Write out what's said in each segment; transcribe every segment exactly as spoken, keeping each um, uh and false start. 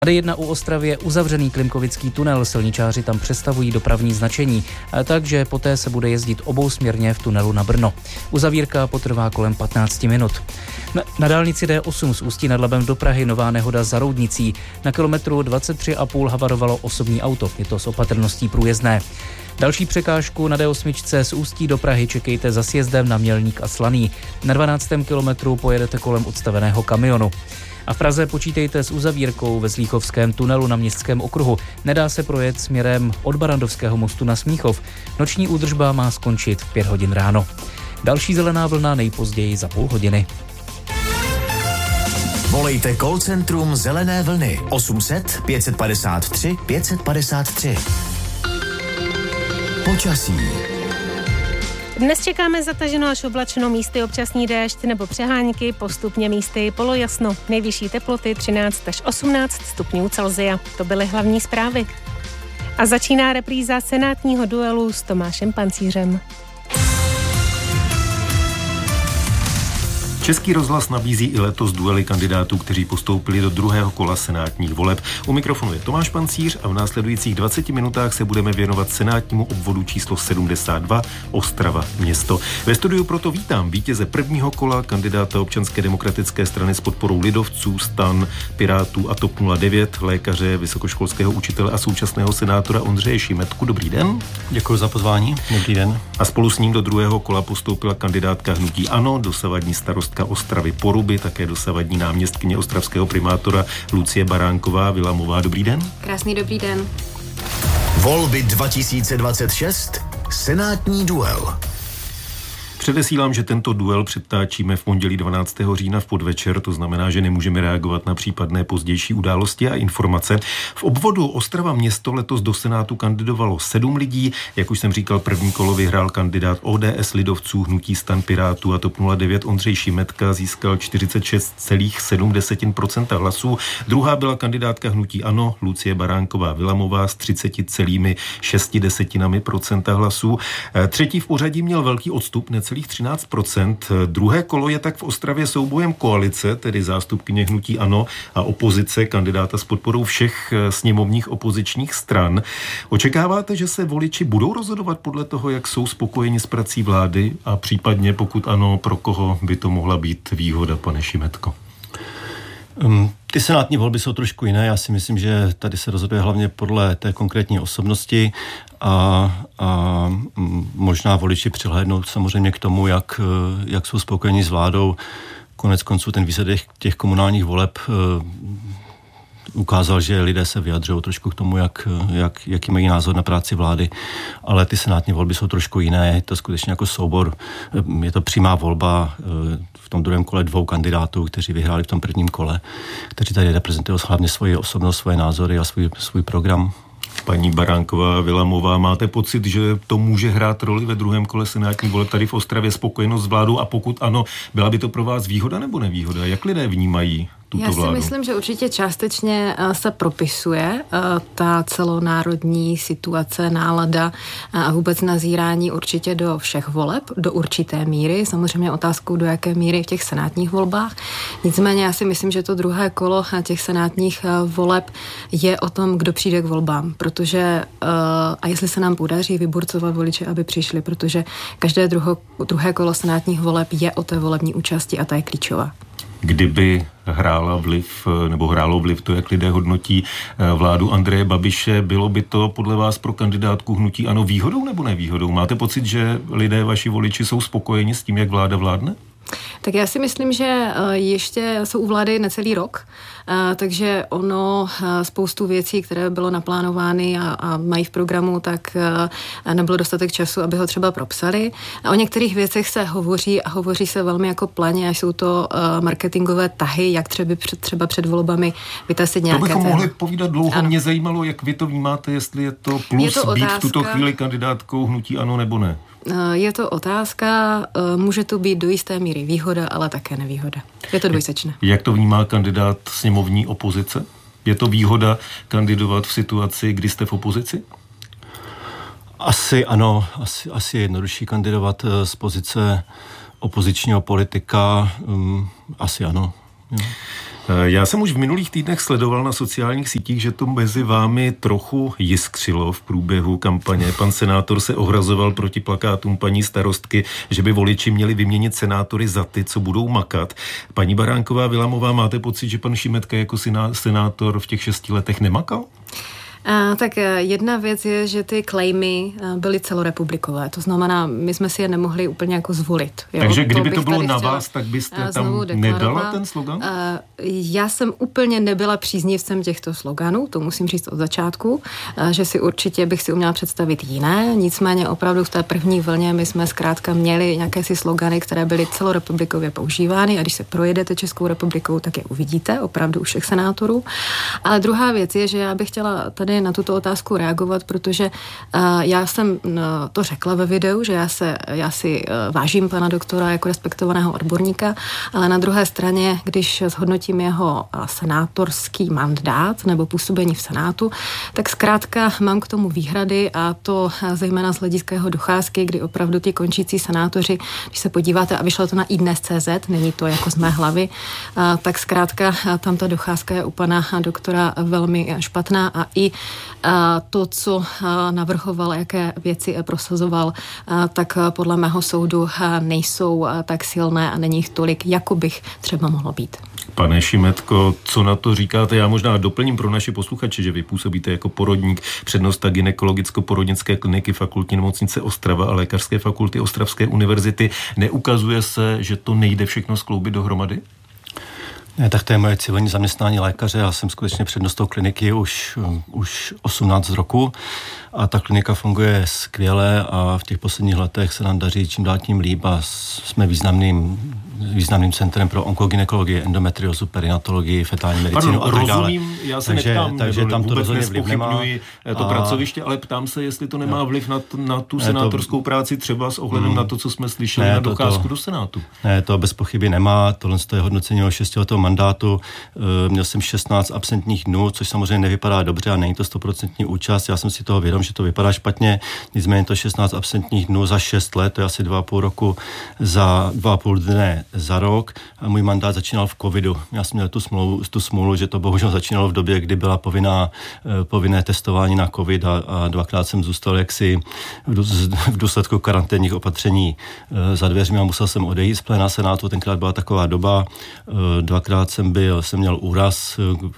D jedna u Ostravy je uzavřený Klimkovický tunel, silničáři tam přestavují dopravní značení, takže poté se bude jezdit obousměrně v tunelu na Brno. Uzavírka potrvá kolem patnáct minut. Na, na dálnici D osm z Ústí nad Labem do Prahy nová nehoda za Roudnicí. Na kilometru dvacet tři a půl havarovalo osobní auto, je to s opatrností průjezdné. Další překážku na D osm z Ústí do Prahy čekejte za sjezdem na Mělník a Slaný. Na dvanáctém kilometru pojedete kolem odstaveného kamionu. A v Praze počítejte s uzavírkou ve Zlíchovském tunelu na Městském okruhu. Nedá se projet směrem od Barandovského mostu na Smíchov. Noční údržba má skončit v pět hodin ráno. Další zelená vlna nejpozději za půl hodiny. Volejte call centrum Zelené vlny osm set pět padesát tři pět padesát tři. Počasí. Dnes čekáme zataženou až oblačenou, místy občasný déšť nebo přehánky, postupně místy polojasno. Nejvyšší teploty třináct až osmnáct stupňů Celsia. To byly hlavní zprávy. A začíná repríza senátního duelu s Tomášem Pancířem. Český rozhlas nabízí i letos duely kandidátů, kteří postoupili do druhého kola senátních voleb. U mikrofonu je Tomáš Pancíř a v následujících dvaceti minutách se budeme věnovat senátnímu obvodu číslo sedmdesát dva Ostrava město. Ve studiu proto vítám vítěze prvního kola, kandidáta Občanské demokratické strany s podporou lidovců, STAN, Pirátů a TOP nula devět, lékaře, vysokoškolského učitele a současného senátora Ondřeje Šimetku. Dobrý den. Děkuji za pozvání. Dobrý den. A spolu s ním do druhého kola postoupila kandidátka hnutí ANO, dosavadní starost Ostravy Poruby, také dosavadní náměstkyně ostravského primátora Lucie Baránková Vilamová. Dobrý den. Krásný dobrý den. Volby dva tisíce dvacet šest. Senátní duel. Předesílám, že tento duel předtáčíme v pondělí dvanáctého října v podvečer, to znamená, že nemůžeme reagovat na případné pozdější události a informace. V obvodu Ostrava město letos do Senátu kandidovalo sedm lidí, jak už jsem říkal, první kolo vyhrál kandidát O D S, lidovců, hnutí STAN, Pirátů a TOP nula devět Ondřej Šimetka, získal čtyřicet šest celá sedm procenta hlasů. Druhá byla kandidátka hnutí ANO, Lucie Baránková Vilamová s třicet celá šest procenta hlasů. Třetí v pořadí měl velký odstup, necelých třináct procent. Druhé kolo je tak v Ostravě soubojem koalice, tedy zástupkyně hnutí ANO, a opozice, kandidáta s podporou všech sněmovních opozičních stran. Očekáváte, že se voliči budou rozhodovat podle toho, jak jsou spokojeni s prací vlády a případně, pokud ano, pro koho by to mohla být výhoda, pane Šimetko? Um, ty senátní volby jsou trošku jiné. Já si myslím, že tady se rozhoduje hlavně podle té konkrétní osobnosti a, a možná voliči přihlédnou samozřejmě k tomu, jak, jak jsou spokojeni s vládou. Konec konců ten výsledek těch komunálních voleb ukázal, že lidé se vyjadřují trošku k tomu, jak, jak, jaký mají názor na práci vlády, ale ty senátní volby jsou trošku jiné, je to skutečně jako soubor, je to přímá volba v tom druhém kole dvou kandidátů, kteří vyhráli v tom prvním kole, kteří tady reprezentují hlavně svoji osobnost, svoje názory a svůj, svůj program. Paní Baránková Vilamová, máte pocit, že to může hrát roli ve druhém kole senátní voleb tady v Ostravě, spokojenost s vládou, a pokud ano, byla by to pro vás výhoda nebo nevýhoda? Jak lidé vnímají tuto Já si vládu? myslím, že určitě částečně se propisuje ta celonárodní situace, nálada a vůbec nazírání určitě do všech voleb, do určité míry. Samozřejmě otázkou, do jaké míry v těch senátních volbách. Nicméně já si myslím, že to druhé kolo těch senátních voleb je o tom, kdo přijde k volbám, protože a jestli se nám podaří vyburcovat voliče, aby přišli, protože každé druho, druhé kolo senátních voleb je o té volební účasti a ta je klíčová. Kdyby hrála vliv, nebo hrálo vliv to, jak lidé hodnotí vládu Andreje Babiše, bylo by to podle vás pro kandidátku hnutí ANO výhodou nebo nevýhodou? Máte pocit, že lidé, vaši voliči, jsou spokojeni s tím, jak vláda vládne? Tak já si myslím, že ještě jsou u vlády necelý rok, takže ono spoustu věcí, které bylo naplánovány a, a mají v programu, tak nebylo dostatek času, aby ho třeba propsali. A o některých věcech se hovoří a hovoří se velmi jako planě, až jsou to marketingové tahy, jak třeba před, třeba před volbami vytasit nějaké... To bychom téma. mohli povídat dlouho. Ano. Mě zajímalo, jak vy to vnímáte, jestli je to plus je to být otázka... v tuto chvíli kandidátkou hnutí ANO nebo ne. Je to otázka, může to být do jisté míry výhoda, ale také nevýhoda. Je to dvojsečné. Jak to vnímá kandidát sněmovní opozice? Je to výhoda kandidovat v situaci, kdy jste v opozici? Asi ano, asi, asi je jednodušší kandidovat z pozice opozičního politika, um, asi ano. Jo. Já jsem už v minulých týdnech sledoval na sociálních sítích, že to mezi vámi trochu jiskřilo v průběhu kampaně. Pan senátor se ohrazoval proti plakátům paní starostky, že by voliči měli vyměnit senátory za ty, co budou makat. Paní Baránková Vilamová, máte pocit, že pan Šimetka jako senátor v těch šesti letech nemakal? A, tak jedna věc je, že ty claimy byly celorepublikové. To znamená, my jsme si je nemohli úplně jako zvolit. Jo? Takže kdyby to, to bylo na vás, tak byste tam nedala ten slogan? A, já jsem úplně nebyla příznivcem těchto sloganů, to musím říct od začátku, a, že si určitě bych si uměla představit jiné. Nicméně opravdu v té první vlně my jsme zkrátka měli nějaké si slogany, které byly celorepublikově používány, a když se projedete Českou republikou, tak je uvidíte opravdu u všech senátorů. Ale druhá věc je, že já bych chtěla tady na tuto otázku reagovat, protože uh, já jsem uh, to řekla ve videu, že já, se, já si uh, vážím pana doktora jako respektovaného odborníka, ale na druhé straně, když zhodnotím jeho uh, senátorský mandát nebo působení v Senátu, tak zkrátka mám k tomu výhrady, a to uh, zejména z hlediska jeho docházky, kdy opravdu ti končící senátoři, když se podíváte, a vyšlo to na idnes tečka cé zet, není to jako z mé hlavy, uh, tak zkrátka uh, tam ta docházka je u pana doktora velmi špatná, a i a to, co navrhoval, jaké věci prosazoval, tak podle mého soudu nejsou tak silné a není jich tolik, jako bych třeba mohlo být. Pane Šimetko, co na to říkáte? Já možná doplním pro naše posluchače, že vy působíte jako porodník, přednosta gynekologicko-porodnické kliniky Fakultní nemocnice Ostrava a Lékařské fakulty Ostravské univerzity. Neukazuje se, že to nejde všechno skloubit dohromady? Ne, tak to je moje civilní zaměstnání lékaře. Já jsem skutečně přednostou kliniky už, už osmnáct roku a ta klinika funguje skvěle a v těch posledních letech se nám daří čím dál tím líp a jsme významným, významným centrem pro onkogynekologii, endometriozu, perinatologii, fetální medicínu. Pardon, a tak dále. Rozumím, já se takže, neptám, takže tam to rozhodně vliv nemá. to a... pracoviště, ale ptám se, jestli to nemá vliv na, na tu senátorskou to... práci, třeba s ohledem mm, na to, co jsme slyšeli ne, na docházku to, do Senátu. Ne, to bez pochyby nemá. Tohle je hodnocení o šestiletého mandátu. Měl jsem šestnáct absentních dnů, což samozřejmě nevypadá dobře a není to stoprocentní účast. Já jsem si toho vědom, že to vypadá špatně. Nicméně to šestnáct absentních dnů za šest let, to je asi dva a půl roku za dva a půl dne za rok. A můj mandát začínal v covidu. Já jsem měl tu smlouvu, tu smůlu, že to bohužel začínalo v době, kdy byla povinná, povinné testování na covid a, a dvakrát jsem zůstal jaksi v důsledku karanténních opatření za dveřmi a musel jsem odejít z pléna Senátu. Tenkrát byla taková doba. Dvakrát jsem byl, jsem měl úraz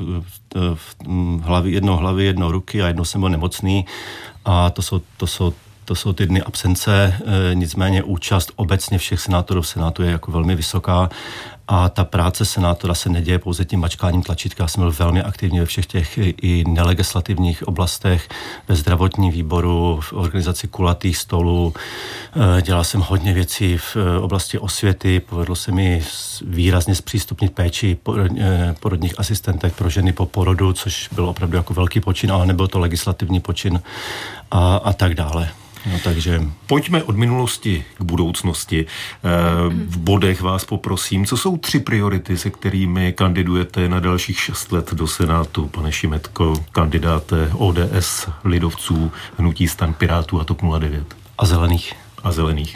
v hlavě, jednou hlavy, jednou ruky a jednou jsem byl nemocný a to jsou, to jsou To jsou ty dny absence, e, nicméně účast obecně všech senátorů v Senátu je jako velmi vysoká a ta práce senátora se neděje pouze tím mačkáním tlačítka. Já jsem byl velmi aktivní ve všech těch i nelegislativních oblastech, ve zdravotním výboru, v organizaci kulatých stolů. E, dělal jsem hodně věcí v oblasti osvěty, povedlo se mi výrazně zpřístupnit péči porodních asistentek pro ženy po porodu, což byl opravdu jako velký počin, ale nebyl to legislativní počin a, a tak dále. No, takže... Pojďme od minulosti k budoucnosti. V bodech vás poprosím, co jsou tři priority, se kterými kandidujete na dalších šest let do Senátu, pane Šimetko, kandidáte O D S, lidovců, hnutí STAN, Pirátů a TOP nula devět. A zelených. A zelených.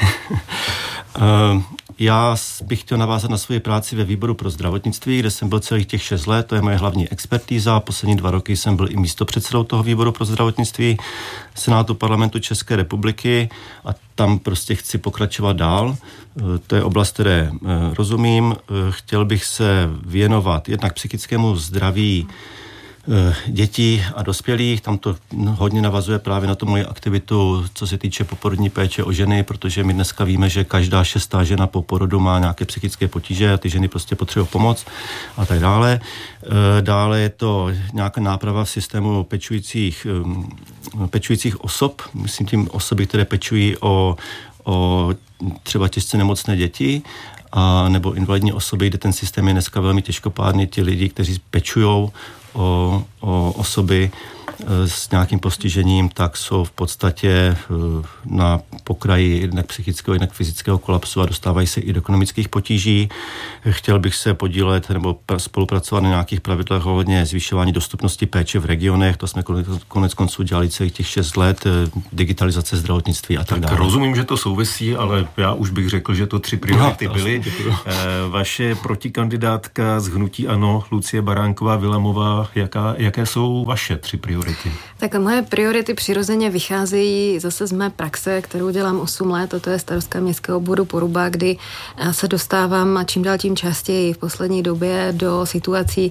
Já bych chtěl navázat na svoji práci ve výboru pro zdravotnictví, kde jsem byl celých těch šest let, to je moje hlavní expertíza. Poslední dva roky jsem byl i místopředsedou toho výboru pro zdravotnictví Senátu Parlamentu České republiky a tam prostě chci pokračovat dál. To je oblast, které rozumím. Chtěl bych se věnovat jednak psychickému zdraví dětí a dospělých. Tam to hodně navazuje právě na tu moji aktivitu, co se týče poporodní péče o ženy, protože my dneska víme, že každá šestá žena po porodu má nějaké psychické potíže a ty ženy prostě potřebují pomoc a tak dále. Dále je to nějaká náprava v systému pečujících, pečujících osob, myslím tím osoby, které pečují o, o třeba těžce nemocné děti, a nebo invalidní osoby, kde ten systém je dneska velmi těžkopádný. Ti lidi, kteří pečujou o, o osoby s nějakým postižením, tak jsou v podstatě na pokraji jednak psychického, jednak fyzického kolapsu a dostávají se i do ekonomických potíží. Chtěl bych se podílet nebo spolupracovat na nějakých pravidlech ohledně zvyšování dostupnosti péče v regionech. To jsme konec konců dělali celých těch šest let, digitalizace zdravotnictví a tak, tak dále. Rozumím, že to souvisí, ale já už bych řekl, že to tři priority no, byly. Vaše protikandidátka z hnutí ANO, Lucie Baránková-Vilamová, jaká, jaké jsou vaše tři priority? Tak moje priority přirozeně vycházejí zase z mé praxe, kterou dělám osm let, a to je starostka městského obvodu Poruba, kdy se dostávám čím dál tím častěji v poslední době do situací,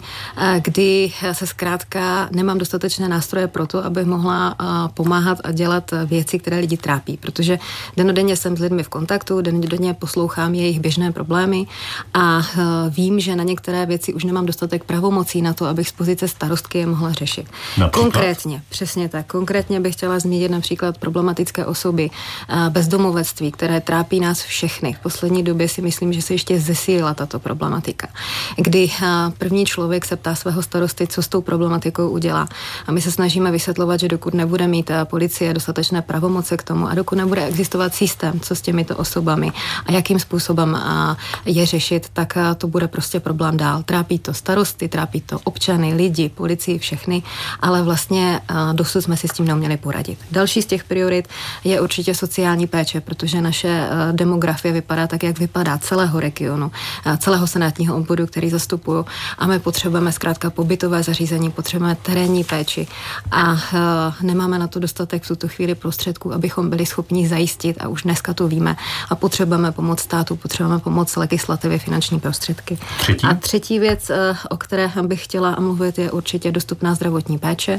kdy se zkrátka nemám dostatečné nástroje pro to, abych mohla pomáhat a dělat věci, které lidi trápí, protože dennodenně jsem s lidmi v kontaktu, dennodenně poslouchám jejich běžné problémy a vím, že na některé věci už nemám dostatek pravomocí na to, abych z pozice starostky je mohla řešit. Například? Konkrétně, přesně tak. Konkrétně bych chtěla zmínit například problematické osoby, bezdomovectví, které trápí nás všechny. V poslední době si myslím, že se ještě zesílila tato problematika. Kdy první člověk se ptá svého starosty, co s tou problematikou udělá. A my se snažíme vysvětlovat, že dokud nebude mít policie dostatečné pravomoce k tomu a dokud nebude existovat systém, co s těmito osobami a jakým způsobem je řešit, tak to bude prostě problém dál. Trápí to starosty, trápí to občany, lidi, policii, všechny, ale vlastně dosud jsme si s tím neuměli poradit. Další z těch priorit je určitě sociální péče, protože naše demografie vypadá tak, jak vypadá celého regionu, celého senátního obvodu, který zastupuju, a my potřebujeme zkrátka pobytové zařízení, potřebujeme terénní péči a nemáme na to dostatek v tuto chvíli prostředků, abychom byli schopni zajistit, a už dneska to víme, a potřebujeme pomoc státu, potřebujeme pomoc legislativy, finanční prostředky. Třetí? A třetí věc, o které bych chtěla mluvit, je určitě dostupná zdravotní péče,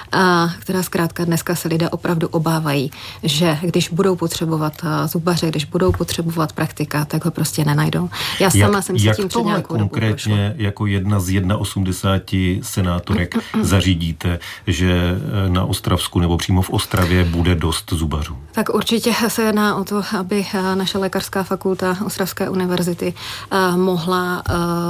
která zkrátka dneska se lidé opravdu obávají, že když budou potřebovat zubaře, když budou potřebovat praktika, tak ho prostě nenajdou. Já sama jak, jsem si tím před nějakou dobu prošla. Jak konkrétně jako jedna z osmdesáti jedna senátorek zařídíte, že na Ostravsku nebo přímo v Ostravě bude dost zubařů? Tak určitě se jedná o to, aby naše lékařská fakulta Ostravské univerzity mohla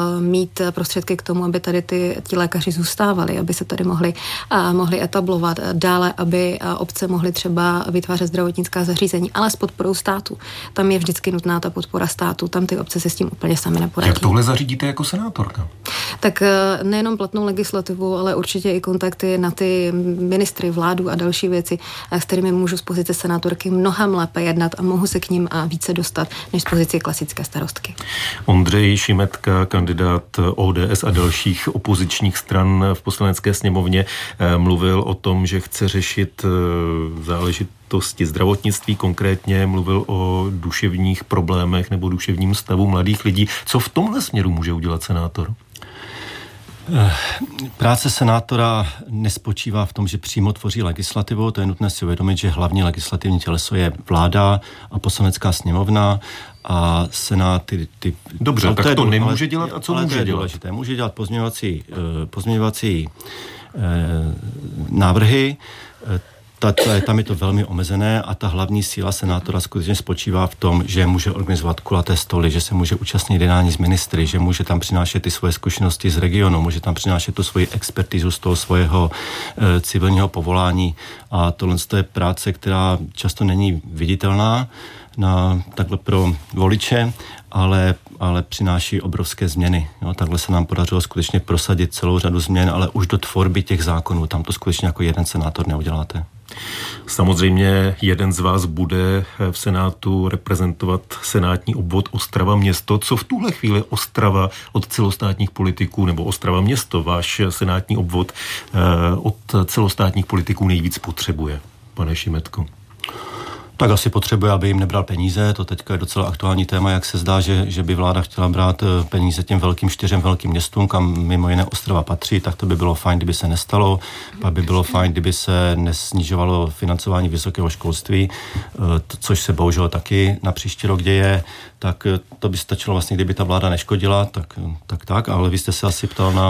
mít prostředky k tomu, aby tady ty, ti lékaři zůstávali, aby se tady mohli, mohli etablovat. Dále, aby obce mohly třeba vytvářet zdravotnická zařízení, ale s podporou státu. Tam je vždycky nutná ta podpora státu, tam ty obce se s tím úplně sami neporadí. Jak tohle zařídíte jako senátorka? Tak nejenom platnou legislativu, ale určitě i kontakty na ty ministry, vládu a další věci, s kterými můžu z pozice senátorky mnohem lépe jednat a mohu se k ním více dostat, než z pozice klasické starostky. Ondřej Šimetka, kandidát O D S a dalších opozičních stran v poslanecké sněmovně, mluvil o tom, že chce řešit záležitosti zdravotnictví, konkrétně mluvil o duševních problémech nebo duševním stavu mladých lidí. Co v tomhle směru může udělat senátor? Práce senátora nespočívá v tom, že přímo tvoří legislativu, to je nutné si uvědomit, že hlavní legislativní těleso je vláda a poslanecká sněmovna a senát ty... ty Dobře, tak to, to nemůže ale, dělat a co ale může to je dělat? Důležité. Může dělat pozměňovací, pozměňovací eh, návrhy, Ta, ta, tam je to velmi omezené a ta hlavní síla senátora skutečně spočívá v tom, že může organizovat kulaté stoly, že se může účastnit jednání s ministry, že může tam přinášet ty svoje zkušenosti z regionu, může tam přinášet tu svoji expertizu z toho svého e, civilního povolání a tohle je práce, která často není viditelná na, takhle pro voliče, ale, ale přináší obrovské změny. Jo, takhle se nám podařilo skutečně prosadit celou řadu změn, ale už do tvorby těch zákonů, tam to skutečně jako jeden senátor neuděláte. Samozřejmě jeden z vás bude v Senátu reprezentovat senátní obvod Ostrava město. Co v tuhle chvíli Ostrava od celostátních politiků, nebo Ostrava město, váš senátní obvod od celostátních politiků nejvíc potřebuje, pane Šimetko? Tak asi potřebuje, aby jim nebral peníze. To teďka je docela aktuální téma, jak se zdá, že, že by vláda chtěla brát peníze těm velkým čtyřem velkým městům, kam mimo jiné Ostrava patří, tak to by bylo fajn, kdyby se nestalo. Pak by bylo fajn, kdyby se nesnižovalo financování vysokého školství, což se bohužel taky na příští rok děje. Tak to by stačilo vlastně, kdyby ta vláda neškodila, tak tak, tak ale vy jste se asi ptal na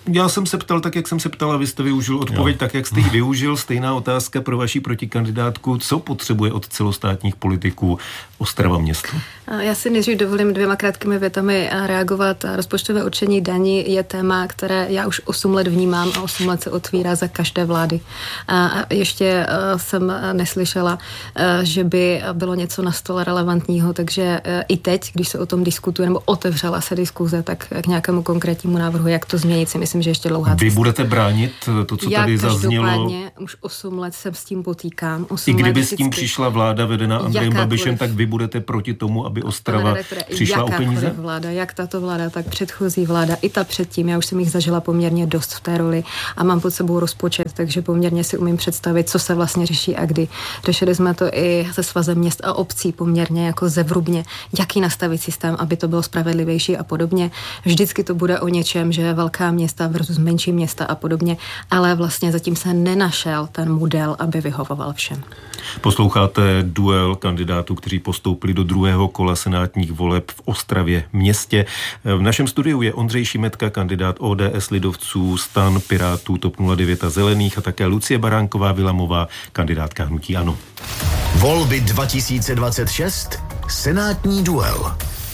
Já jsem se ptal tak, jak jsem se ptal, a vy jste využil odpověď jo. tak, jak jste ji využil. Stejná otázka pro vaši protikandidátku. Co potřebuje od celostátních politiků Ostrava město? Já si nejdřív dovolím dvěma krátkými větami reagovat. Rozpočtové určení daní je téma, které já už osm let vnímám a osm let se otvírá za každé vlády. A ještě jsem neslyšela, že by bylo něco na stole relevantního, takže i teď, když se o tom diskutuje, nebo otevřela se diskuze, tak k nějakému konkrétnímu návrhu, jak to změnit, si myslím, že ještě dlouhá cesta. Vy budete bránit to, co já tady zaznělo? Já každopádně už osm let se s tím potýkám. I kdyby s tím přišla vláda vedená Andrejem Babišem, tak vy budete proti tomu, aby Ostrava přišla o peníze? Vláda, jak tato vláda, tak předchozí vláda, i ta předtím, já už jsem jich zažila poměrně dost v té roli a mám pod sebou rozpočet, takže poměrně si umím představit, co se vlastně řeší a kdy. Řešili jsme to i se Svazem měst a obcí poměrně jako zevrubně, jaký nastavit systém, aby to bylo spravedlivější a podobně. Vždycky to bude o něčem, že velká města versus menší města a podobně, ale vlastně zatím se nenašel ten model, aby vyhovoval všem. Posloucháte duel kandidátů, kteří postoupili do druhého kola senátních voleb v Ostravě městě. V našem studiu je Ondřej Šimetka, kandidát O D S, lidovců, STAN, Pirátů, TOP nula devět a Zelených, a také Lucie Baránková Vilamová, kandidátka hnutí ANO. Volby dva tisíce dvacet šest. Senátní duel.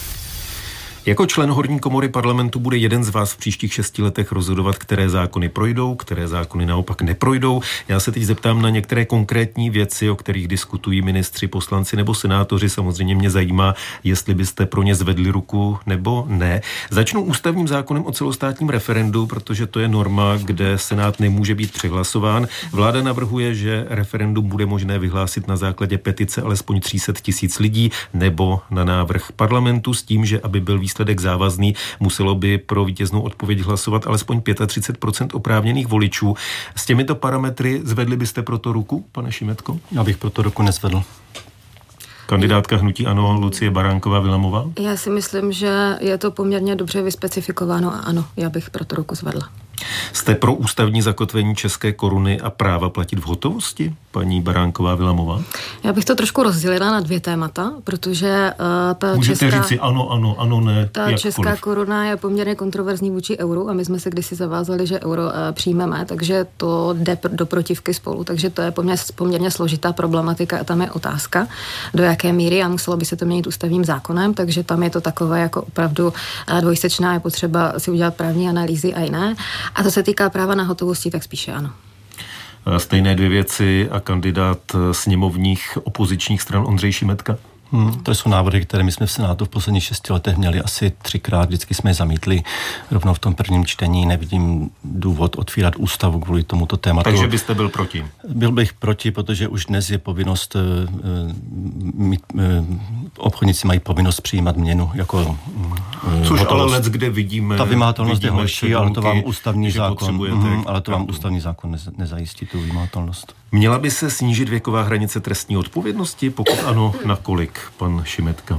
Jako člen horní komory parlamentu bude jeden z vás v příštích šesti letech rozhodovat, které zákony projdou, které zákony naopak neprojdou. Já se teď zeptám na některé konkrétní věci, o kterých diskutují ministři, poslanci nebo senátoři. Samozřejmě mě zajímá, jestli byste pro ně zvedli ruku nebo ne. Začnu ústavním zákonem o celostátním referendu, protože to je norma, kde Senát nemůže být přehlasován. Vláda navrhuje, že referendum bude možné vyhlásit na základě petice alespoň tři sta tisíc lidí nebo na návrh parlamentu s tím, že aby byl výsledek výsledek závazný, muselo by pro vítěznou odpověď hlasovat alespoň třicet pět procent oprávněných voličů. S těmito parametry zvedli byste pro to ruku, pane Šimetko? Já bych pro to ruku nezvedl. Kandidátka hnutí ANO Lucie Baránková Vilamová? Já si myslím, že je to poměrně dobře vyspecifikováno a ano, já bych pro to ruku zvedla. Jste pro ústavní zakotvení české koruny a práva platit v hotovosti, paní Baránková Vilamová? Já bych to trošku rozdělila na dvě témata, protože uh, ta Můžete česká... říci ano, ano, ano, ne. Ta jakkoliv. Česká koruna je poměrně kontroverzní vůči euru a my jsme se kdysi zavázali, že euro uh, přijmeme, takže to jde pr- do protivky spolu, takže to je poměrně, poměrně složitá problematika a tam je otázka, do jaké míry a muselo by se to měnit ústavním zákonem, takže tam je to takové jako opravdu uh, dvojsečná, je potřeba si udělat právní analýzy a jiné. A to se týká práva na hotovosti, tak spíše ano. Stejné dvě věci a kandidát sněmovních opozičních stran Ondřej Šimetka? Hmm, to jsou návrhy, které my jsme v Senátu v posledních šesti letech měli asi třikrát, vždycky jsme je zamítli rovnou v tom prvním čtení. Nevidím důvod otvírat ústavu kvůli tomuto tématu. Takže byste byl proti? Byl bych proti, protože už dnes je povinnost, mít, obchodníci mají povinnost přijímat měnu jako Což hotovost. Ale let, kde vidíme... Ta vymahatelnost je horší, ale to vám ústavní zákon, mm, ale to vám ústavní zákon nez, nezajistí tu vymahatelnost. Měla by se snížit věková hranice trestní odpovědnosti? Pokud ano, na kolik, pan Šimetka?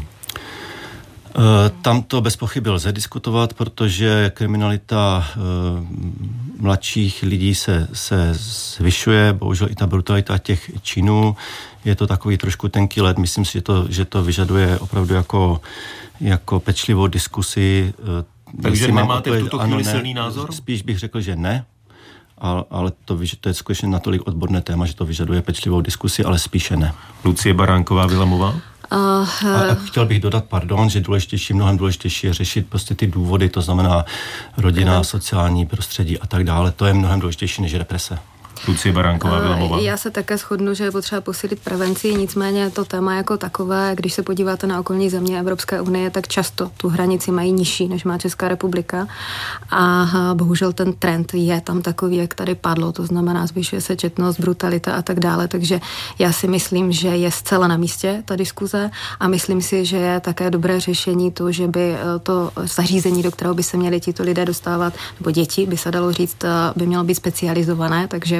Tam to bez pochyby lze diskutovat, protože kriminalita mladších lidí se, se zvyšuje, bohužel i ta brutalita těch činů. Je to takový trošku tenký led. Myslím si, že to, že to vyžaduje opravdu jako, jako pečlivou diskusi. Takže nemáte v tuto chvíli silný názor? Spíš bych řekl, že ne. Ale to, to je skutečně natolik odborné téma, že to vyžaduje pečlivou diskusi, ale spíše ne. Lucie Baránková Vilamová? Uh, a, a chtěl bych dodat, pardon, že důležitější, mnohem důležitější je řešit prostě ty důvody, to znamená rodina, sociální prostředí a tak dále. To je mnohem důležitější než represe. Lucie Baránková Vilamová. Já se také shodnu, že je potřeba posílit prevenci, nicméně to téma jako takové, když se podíváte na okolní země Evropské unie, tak často tu hranici mají nižší, než má Česká republika a bohužel ten trend je tam takový, jak tady padlo, to znamená zvyšuje se četnost, brutalita a tak dále, takže já si myslím, že je zcela na místě ta diskuze a myslím si, že je také dobré řešení to, že by to zařízení, do kterého by se měli tito lidé dostávat, nebo děti, by se dalo říct, by mělo být specializované, takže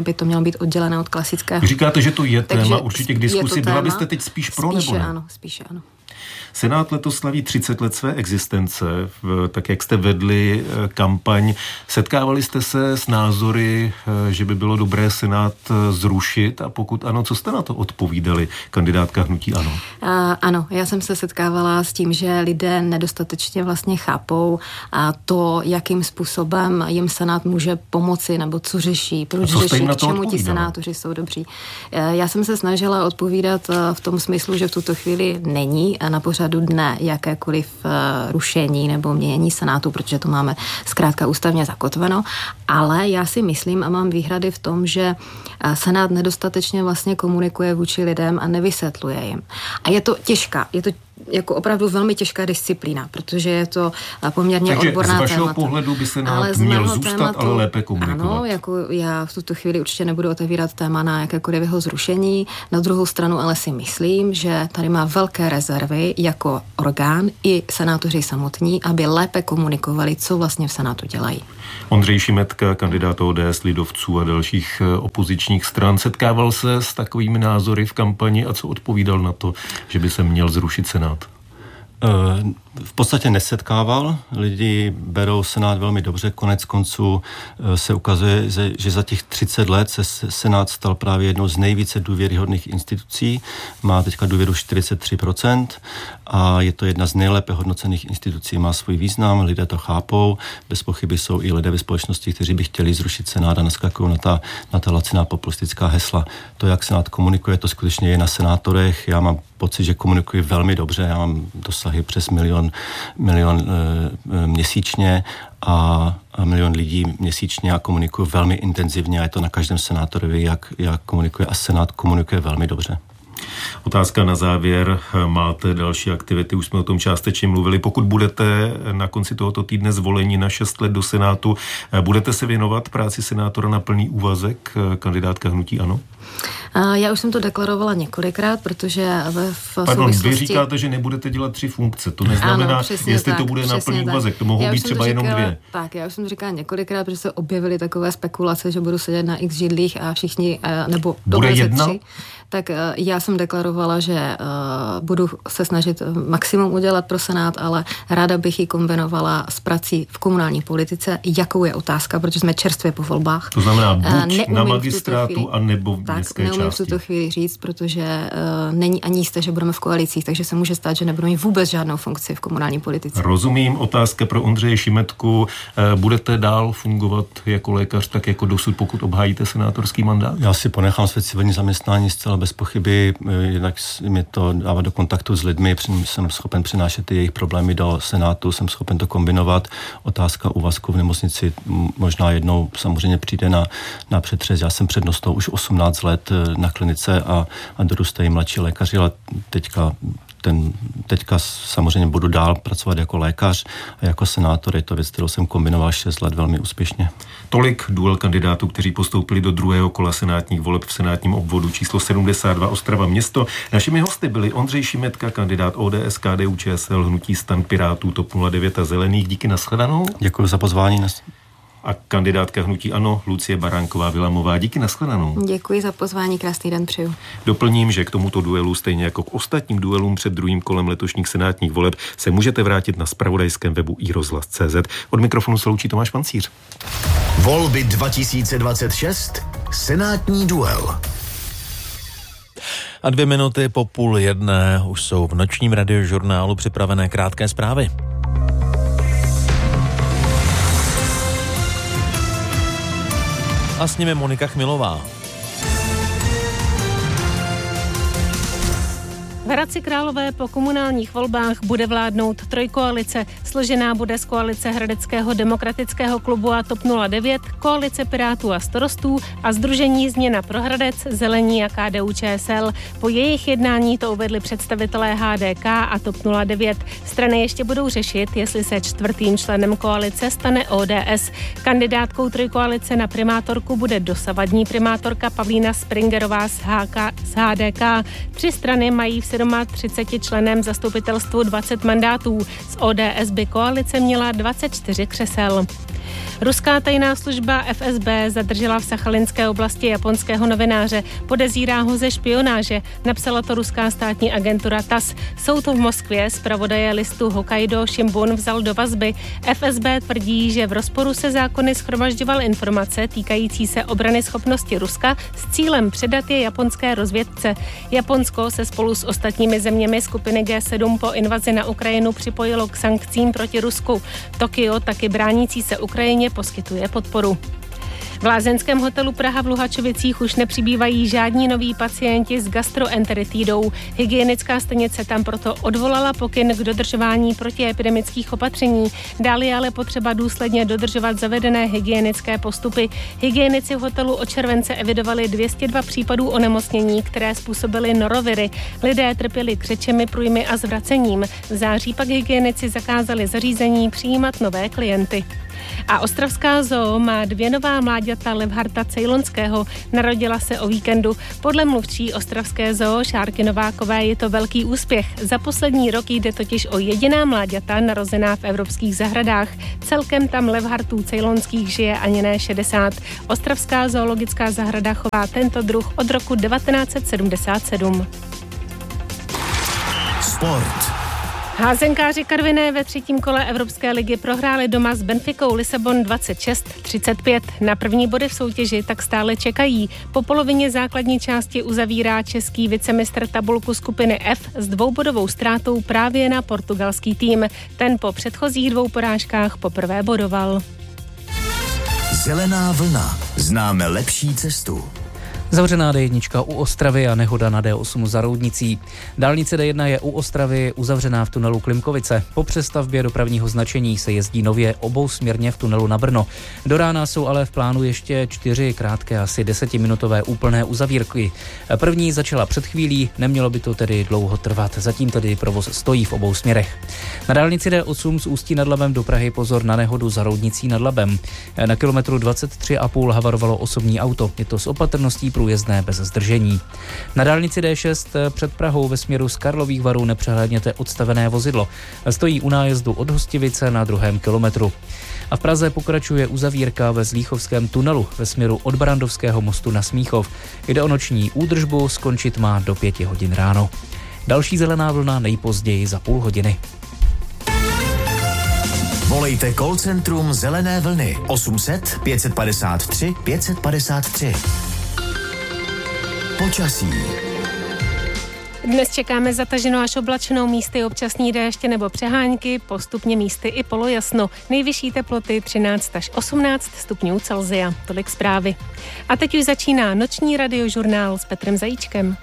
by to mělo být oddělené od klasického. Vy říkáte, že to je Takže téma určitě k diskusi. Byla byste teď spíš pro spíše nebo ne? Ano, spíše ano. Senát letos slaví třicet let své existence, tak jak jste vedli kampaň. Setkávali jste se s názory, že by bylo dobré Senát zrušit a pokud ano, co jste na to odpovídali, kandidátka hnutí ANO? A, ano, já jsem se setkávala s tím, že lidé nedostatečně vlastně chápou a to, jakým způsobem jim Senát může pomoci nebo co řeší, proč řeší, k čemu ti senátoři jsou dobří. Já jsem se snažila odpovídat v tom smyslu, že v tuto chvíli není na pořadu dne jakékoliv uh, rušení nebo měnění Senátu, protože to máme zkrátka ústavně zakotveno, ale já si myslím a mám výhrady v tom, že uh, Senát nedostatečně vlastně komunikuje vůči lidem a nevysvětluje jim. A je to těžká, je to jako opravdu velmi těžká disciplína, protože je to poměrně Takže odborná témata. Takže z vašeho témata. pohledu by se nám měl zůstat, tématu, ale lépe komunikovat. Ano, jako já v tuto chvíli určitě nebudu otevírat téma na jakékoliv jeho zrušení. Na druhou stranu ale si myslím, že tady má velké rezervy jako orgán i senátoři samotní, aby lépe komunikovali, co vlastně v Senátu dělají. Ondřej Šimetka, kandidát O D S, lidovců a dalších opozičních stran, setkával se s takovými názory v kampani a co odpovídal na to, že by se měl zrušit Senát? V podstatě nesetkával. Lidi berou Senát velmi dobře. Konec konců se ukazuje, že za těch třicet let se Senát stal právě jednou z nejvíce důvěryhodných institucí. Má teďka důvěru čtyřicet tři procent a je to jedna z nejlépe hodnocených institucí. Má svůj význam, lidé to chápou. Bez pochyby jsou i lidé ve společnosti, kteří by chtěli zrušit Senát a naskakují na ta, na ta laciná populistická hesla. To, jak Senát komunikuje, to skutečně je na senátorech. Já mám pocit, že komunikuji velmi dobře. Já mám dosahy přes milion, milion e, měsíčně a, a milion lidí měsíčně a komunikuji velmi intenzivně a je to na každém senátorovi, jak, jak komunikuje a Senát komunikuje velmi dobře. Otázka na závěr. Máte další aktivity, už jsme o tom částečně mluvili. Pokud budete na konci tohoto týdne zvoleni na šest let do Senátu, budete se věnovat práci senátora na plný úvazek, kandidátka hnutí ANO? Já už jsem to deklarovala několikrát, protože v Pardon, souvislosti... vy říkáte, že nebudete dělat tři funkce. To neznamená, ano, jestli tak, to bude na plný tak. úvazek. To mohou já být třeba říkala, jenom dvě. Tak, já už jsem to říkala několikrát, protože se objevily takové spekulace, že budu sedět na x židlích a všichni, nebo bude jedna? Tři. Tak já jsem deklarovala, že uh, budu se snažit maximum udělat pro Senát, ale ráda bych ji kombinovala s prací v komunální politice. Jakou je otázka, protože jsme čerstvě po volbách. To znamená buď uh, na magistrátu, a nebo v městské části. Tak neumím v tuto chvíli říct, protože uh, není ani jisté, že budeme v koalicích, takže se může stát, že nebudou mít vůbec žádnou funkci v komunální politice. Rozumím. Otázka pro Ondřeje Šimetku. Uh, budete dál fungovat jako lékař, tak jako dosud, pokud obhájíte senátorský mandát? Já si ponechám své civilní zaměstnání zcela bez pochyby, jednak mi to dává do kontaktu s lidmi, jsem schopen přinášet jejich problémy do Senátu, jsem schopen to kombinovat. Otázka úvazku v nemocnici možná jednou samozřejmě přijde na, na přetřes. Já jsem přednostou už osmnáct let na klinice a, a dorůstají mladší lékaři, ale teďka Ten, teďka samozřejmě budu dál pracovat jako lékař a jako senátor. Je to věc, kterou jsem kombinoval šest let velmi úspěšně. Tolik duel kandidátů, kteří postoupili do druhého kola senátních voleb v senátním obvodu číslo sedmdesát dva Ostrava město. Našimi hosty byli Ondřej Šimetka, kandidát O D S, K D U Č S L, hnutí STAN, Pirátů, TOP nula devět a Zelených. Díky, nashledanou. Děkuji za pozvání. A kandidátka hnutí ANO Lucie Baránková-Vilamová. Díky, nashledanou. Děkuji za pozvání, krásný den přeju. Doplním, že k tomuto duelu, stejně jako k ostatním duelům před druhým kolem letošních senátních voleb, se můžete vrátit na zpravodajském webu i rozhlas tečka cé zet. Od mikrofonu se loučí Tomáš Pancíř. Volby dva tisíce dvacet šest. Senátní duel. A dvě minuty po půl jedné už jsou v nočním radiožurnálu připravené krátké zprávy. A s nimi Monika Chmilová. V Hradci Králové po komunálních volbách bude vládnout trojkoalice. Složená bude z koalice Hradeckého demokratického klubu a TOP nula devět, koalice Pirátů a Starostů a sdružení Změna pro Hradec, Zelení a K D U Č S L. Po jejich jednání to uvedli představitelé H D K a TOP nula devět. Strany ještě budou řešit, jestli se čtvrtým členem koalice stane O D S. Kandidátkou trojkoalice na primátorku bude dosavadní primátorka Pavlína Springerová z, H K, z H D K. Tři strany mají v třiceti sedmi členem zastupitelstvu dvacet mandátů. Z O D S by koalice měla dvacet čtyři křesel. Ruská tajná služba F S B zadržela v Sachalinské oblasti japonského novináře. Podezírá ho ze špionáže, napsala to ruská státní agentura T A S. Soud v Moskvě zpravodaje listu Hokkaido Shimbun vzal do vazby. F S B tvrdí, že v rozporu se zákony shromažďoval informace týkající se obrany schopnosti Ruska s cílem předat je japonské rozvědce. Japonsko se spolu s ostatními zeměmi skupiny G sedm po invazi na Ukrajinu připojilo k sankcím proti Rusku. Tokio, taky bránící se Ukrajině, poskytuje podporu. V lázeňském hotelu Praha v Luhačovicích už nepřibývají žádní noví pacienti s gastroenteritidou. Hygienická stanice tam proto odvolala pokyn k dodržování protiepidemických opatření. Dále je ale potřeba důsledně dodržovat zavedené hygienické postupy. Hygienici v hotelu od července evidovali dvě stě dva případů onemocnění, které způsobily noroviry. Lidé trpěli křečemi, průjmy a zvracením. V září pak hygienici zakázali zařízení přijímat nové klienty. A ostravská zoo má dvě nová mláďata levharta ceylonského. Narodila se o víkendu. Podle mluvčí ostravské zoo Šárky Novákové je to velký úspěch. Za poslední rok jde totiž o jediná mláďata narozená v evropských zahradách. Celkem tam levhartů ceylonských žije ani ne šedesát. Ostravská zoologická zahrada chová tento druh od roku devatenáct set sedmdesát sedm. Sport. Házenkáři Karviné ve třetím kole Evropské ligy prohráli doma s Benficou Lisabon dvacet šest třicet pět. Na první body v soutěži tak stále čekají. Po polovině základní části uzavírá český vicemistr tabulku skupiny F s dvoubodovou ztrátou právě na portugalský tým. Ten po předchozích dvou porážkách poprvé bodoval. Zelená vlna. Známe lepší cestu. Zavřená D jedna u Ostravy a nehoda na D osm za Roudnicí. Dálnice D jedna je u Ostravy uzavřená v tunelu Klimkovice. Po přestavbě dopravního značení se jezdí nově obousměrně v tunelu na Brno. Do rána jsou ale v plánu ještě čtyři krátké, asi desetiminutové úplné uzavírky. První začala před chvílí, nemělo by to tedy dlouho trvat. Zatím tedy provoz stojí v obou směrech. Na dálnici D osm z Ústí nad Labem do Prahy pozor na nehodu za Roudnicí nad Labem. Na kilometru dvacet tři a půl havarovalo osobní auto. Je to s opatrností průjezdné bez zdržení. Na dálnici D šest před Prahou ve směru z Karlových Varů nepřehlédněte odstavené vozidlo. Stojí u nájezdu od Hostivice na druhém kilometru. A v Praze pokračuje uzavírka ve Zlíchovském tunelu ve směru od Barandovského mostu na Smíchov. Jde o noční údržbu, skončit má do pěti hodin ráno. Další zelená vlna nejpozději za půl hodiny. Volejte call centrum Zelené vlny osm set pět padesát tři pět padesát tři. Počasí. Dnes čekáme zataženou až oblačenou, místy občasní déště nebo přehánky, postupně místy i polojasno. Nejvyšší teploty třináct až osmnáct stupňů Celsia. Tolik zprávy. A teď už začíná noční radiožurnál s Petrem Zajíčkem.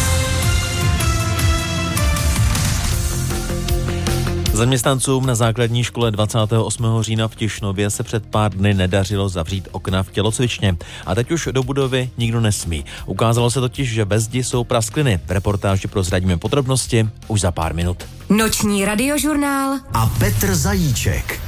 Zaměstnancům na základní škole dvacátého osmého října v Tišnově se před pár dny nedařilo zavřít okna v tělocvičně a teď už do budovy nikdo nesmí. Ukázalo se totiž, že ve zdi jsou praskliny. V reportáži prozradíme podrobnosti už za pár minut. Noční radiožurnál a Petr Zajíček.